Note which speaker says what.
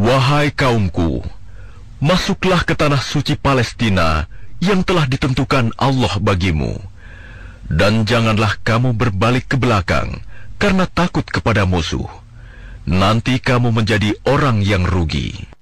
Speaker 1: Wahai kaumku, masuklah ke tanah suci Palestina yang telah ditentukan Allah bagimu. Dan janganlah kamu berbalik ke belakang karena takut kepada musuh. Nanti kamu menjadi orang yang rugi.